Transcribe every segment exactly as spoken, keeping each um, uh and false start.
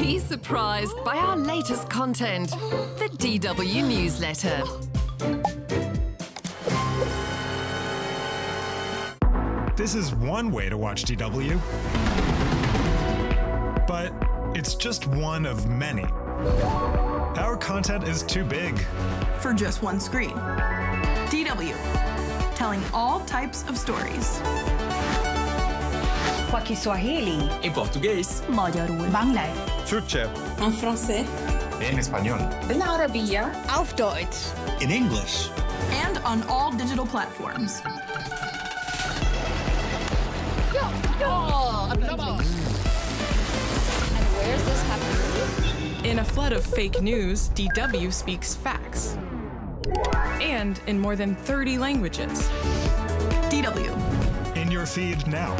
Be surprised by our latest content, the D W newsletter. This is one way to watch D W, but it's just one of many. Our content is too big for just one screen. D W, telling all types of stories. Kwa Kiswahili. En portugués. Magyarul. Bangla. Türkçe. En français. En español. بالعربية. Auf Deutsch. In English. And on all digital platforms. Where's this happening? In a flood of fake news, D W speaks facts. And in more than thirty languages. D W. In your feed now.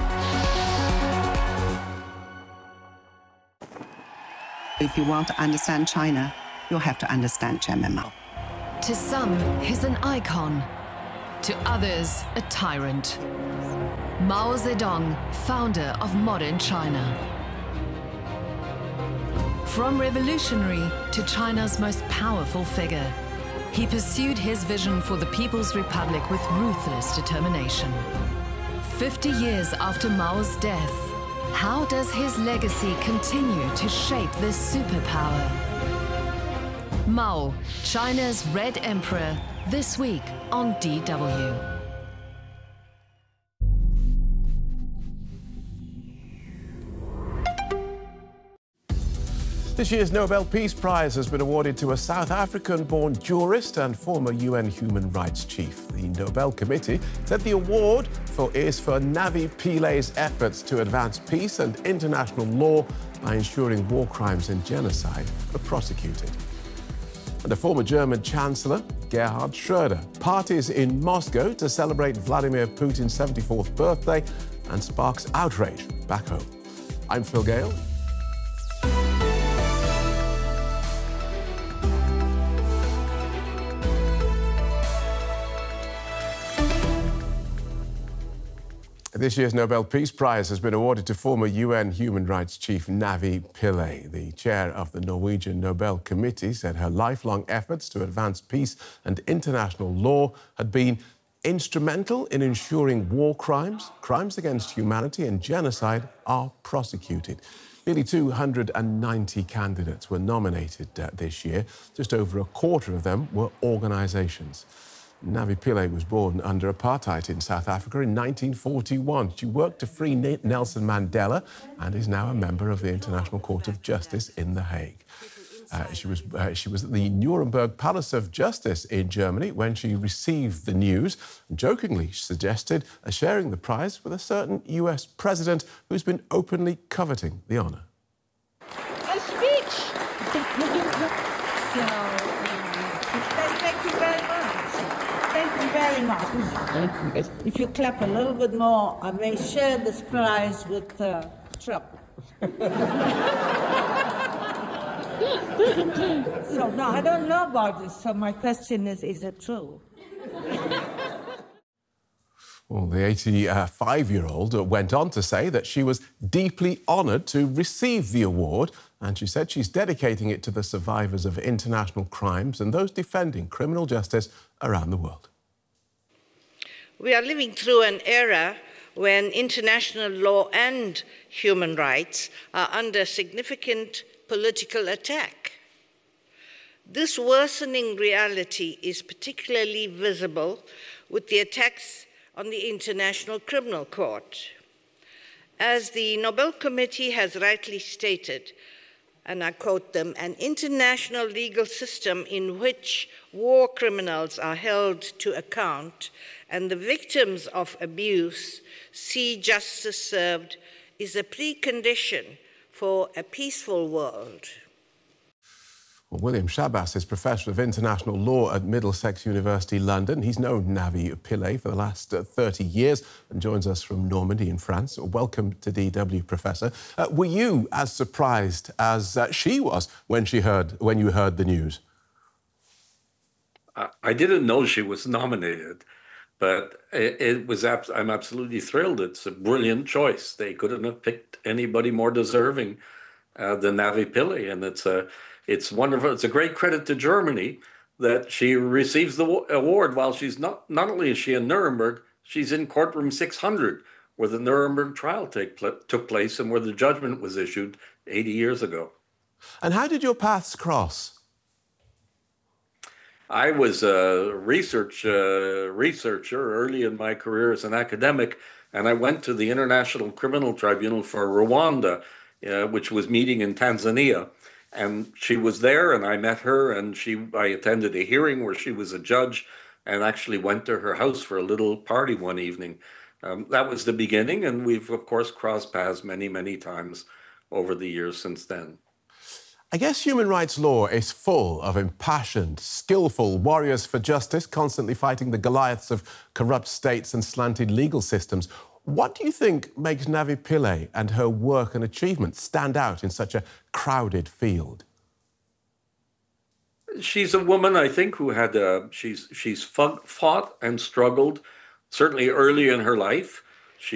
If you want to understand China, you'll have to understand Chairman Mao. To some, he's an icon. To others, a tyrant. Mao Zedong, founder of modern China. From revolutionary to China's most powerful figure, he pursued his vision for the People's Republic with ruthless determination. Fifty years after Mao's death, how does his legacy continue to shape this superpower? Mao, China's Red Emperor, this week on D W. This year's Nobel Peace Prize has been awarded to a South African-born jurist and former U N human rights chief. The Nobel Committee said the award for, is for Navi Pilay's efforts to advance peace and international law by ensuring war crimes and genocide are prosecuted. And the former German Chancellor, Gerhard Schröder, parties in Moscow to celebrate Vladimir Putin's seventy-fourth birthday and sparks outrage back home. I'm Phil Gale. This year's Nobel Peace Prize has been awarded to former U N human rights chief Navi Pillay. The chair of the Norwegian Nobel Committee said her lifelong efforts to advance peace and international law had been instrumental in ensuring war crimes, crimes against humanity and genocide are prosecuted. Nearly two hundred ninety candidates were nominated uh, this year. Just over a quarter of them were organisations. Navi Pillay was born under apartheid in South Africa in nineteen forty-one. She worked to free Nelson Mandela and is now a member of the International Court of Justice in The Hague. Uh, she was uh, she was at the Nuremberg Palace of Justice in Germany when she received the news and jokingly suggested uh, sharing the prize with a certain U S president who's been openly coveting the honour. A speech! Thank you very much. Thank you very much. If you clap a little bit more, I may share this prize with uh, Trump. So, no, I don't know about this, so my question is, is it true? Well, the eighty-five-year-old went on to say that she was deeply honoured to receive the award, and she said she's dedicating it to the survivors of international crimes and those defending criminal justice around the world. We are living through an era when international law and human rights are under significant political attack. This worsening reality is particularly visible with the attacks on the International Criminal Court. As the Nobel Committee has rightly stated, and I quote them, an international legal system in which war criminals are held to account and the victims of abuse see justice served is a precondition for a peaceful world. Well, William Shabas is Professor of International Law at Middlesex University, London. He's known Navi Pillay for the last uh, thirty years and joins us from Normandy in France. Welcome to D W, Professor. Uh, were you as surprised as uh, she was when she heard when you heard the news? I didn't know she was nominated, but it, it was. Abs- I'm absolutely thrilled. It's a brilliant choice. They couldn't have picked anybody more deserving uh, the Navi Pillay, and it's a it's wonderful. It's a great credit to Germany that she receives the award while she's not not only is she in Nuremberg, she's in courtroom six hundred, where the Nuremberg trial take pl- took place and where the judgment was issued eighty years ago. And how did your paths cross? I was a research uh, researcher early in my career as an academic, and I went to the International Criminal Tribunal for Rwanda, uh, which was meeting in Tanzania. And she was there, and I met her, and she I attended a hearing where she was a judge, and actually went to her house for a little party one evening. Um, that was the beginning, and we've, of course, crossed paths many, many times over the years since then. I guess human rights law is full of impassioned, skillful warriors for justice, constantly fighting the Goliaths of corrupt states and slanted legal systems. What do you think makes Navi Pillay and her work and achievements stand out in such a crowded field? She's a woman, I think, who had, uh, she's, she's fought and struggled, certainly early in her life.